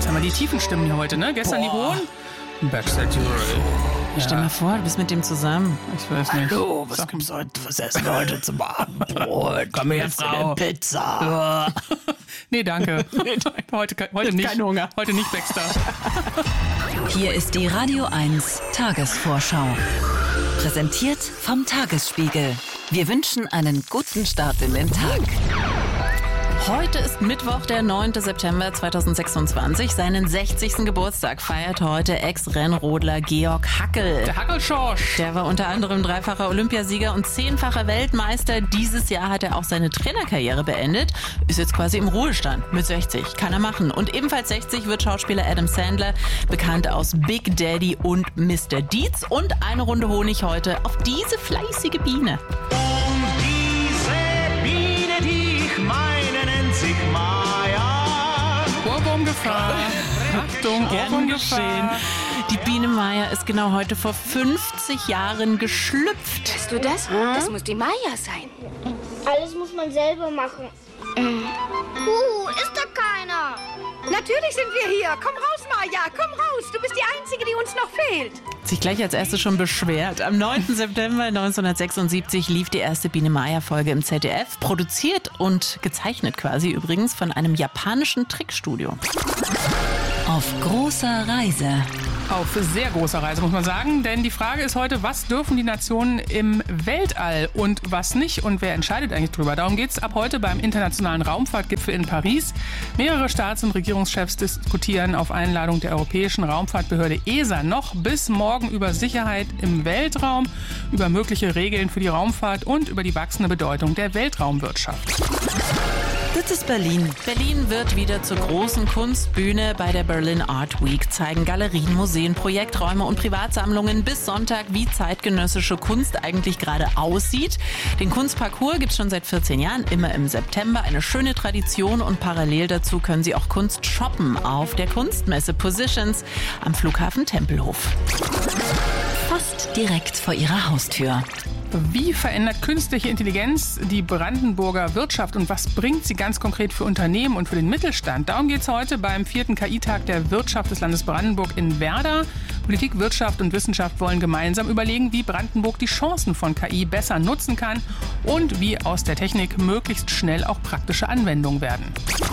Hör mal, die tiefen Stimmen hier heute, ne? Gestern die hohen. Backstage. Ja. Stell mal vor, du bist mit dem zusammen. Ich weiß nicht. Hallo, was essen wir heute zum Abendbrot? Komm her, Frau. Pizza. Nee, danke. Heute nicht. Kein Hunger. Heute nicht Baxter. Hier ist die Radio 1 Tagesvorschau. Präsentiert vom Tagesspiegel. Wir wünschen einen guten Start in den Tag. Heute ist Mittwoch, der 9. September 2026. Seinen 60. Geburtstag feiert heute Ex-Rennrodler Georg Hackel. Der Hackelschorsch. Der war unter anderem dreifacher Olympiasieger und 10-facher Weltmeister. Dieses Jahr hat er auch seine Trainerkarriere beendet. Ist jetzt quasi im Ruhestand mit 60. Kann er machen. Und ebenfalls 60 wird Schauspieler Adam Sandler, bekannt aus Big Daddy und Mr. Deeds. Und eine Runde Honig heute auf diese fleißige Biene. Ohrwurmgefahr. Achtung, Ohrwurmgefahr. Die Biene Maya ist genau heute vor 50 Jahren geschlüpft. Weißt du das? Das muss die Maya sein. Alles muss man selber machen. Ist da keiner? Natürlich sind wir hier. Komm raus, Maya. Komm raus. Du bist die Einzige, die uns noch fehlt. Sich gleich als erste schon beschwert. Am 9. September 1976 lief die erste Biene Maya-Folge im ZDF. Produziert und gezeichnet quasi übrigens von einem japanischen Trickstudio. Auf großer Reise. Auf sehr großer Reise, muss man sagen. Denn die Frage ist heute, was dürfen die Nationen im Weltall und was nicht? Und wer entscheidet eigentlich drüber? Darum geht es ab heute beim Internationalen Raumfahrtgipfel in Paris. Mehrere Staats- und Regierungschefs diskutieren auf Einladung der Europäischen Raumfahrtbehörde ESA noch bis morgen über Sicherheit im Weltraum, über mögliche Regeln für die Raumfahrt und über die wachsende Bedeutung der Weltraumwirtschaft. Das ist Berlin. Berlin wird wieder zur großen Kunstbühne. Bei der Berlin Art Week zeigen Galerien, Museen, Projekträume und Privatsammlungen bis Sonntag, wie zeitgenössische Kunst eigentlich gerade aussieht. Den Kunstparcours gibt es schon seit 14 Jahren, immer im September. Eine schöne Tradition und parallel dazu können Sie auch Kunst shoppen auf der Kunstmesse Positions am Flughafen Tempelhof. Fast direkt vor Ihrer Haustür. Wie verändert künstliche Intelligenz die Brandenburger Wirtschaft und was bringt sie ganz konkret für Unternehmen und für den Mittelstand? Darum geht es heute beim 4. KI-Tag der Wirtschaft des Landes Brandenburg in Werder. Politik, Wirtschaft und Wissenschaft wollen gemeinsam überlegen, wie Brandenburg die Chancen von KI besser nutzen kann und wie aus der Technik möglichst schnell auch praktische Anwendungen werden.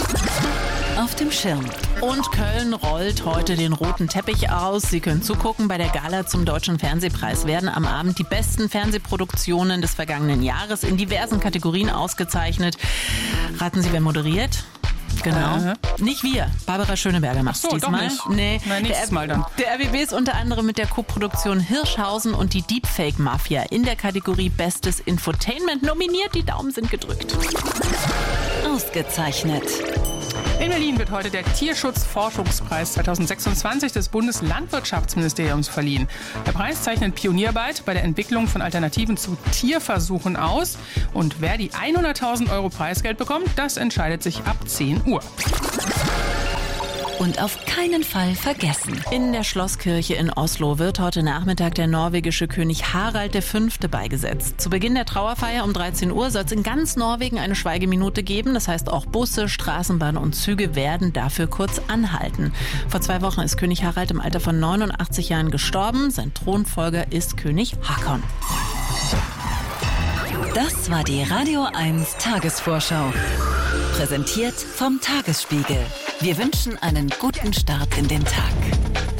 Auf dem Schirm. Und Köln rollt heute den roten Teppich aus. Sie können zugucken. Bei der Gala zum Deutschen Fernsehpreis werden am Abend die besten Fernsehproduktionen des vergangenen Jahres in diversen Kategorien ausgezeichnet. Raten Sie, wer moderiert? Genau. Nicht wir. Barbara Schöneberger macht es diesmal. Doch nicht. Nee. Nein, nächstes Mal dann. Der RBB ist unter anderem mit der Co-Produktion Hirschhausen und die Deepfake Mafia in der Kategorie Bestes Infotainment nominiert. Die Daumen sind gedrückt. Ausgezeichnet. In Berlin wird heute der Tierschutzforschungspreis 2026 des Bundeslandwirtschaftsministeriums verliehen. Der Preis zeichnet Pionierarbeit bei der Entwicklung von Alternativen zu Tierversuchen aus. Und wer die 100.000 € Preisgeld bekommt, das entscheidet sich ab 10 Uhr. Und auf keinen Fall vergessen. In der Schlosskirche in Oslo wird heute Nachmittag der norwegische König Harald V. beigesetzt. Zu Beginn der Trauerfeier um 13 Uhr soll es in ganz Norwegen eine Schweigeminute geben. Das heißt, auch Busse, Straßenbahnen und Züge werden dafür kurz anhalten. Vor 2 Wochen ist König Harald im Alter von 89 Jahren gestorben. Sein Thronfolger ist König Håkon. Das war die Radio 1 Tagesvorschau. Präsentiert vom Tagesspiegel. Wir wünschen einen guten Start in den Tag.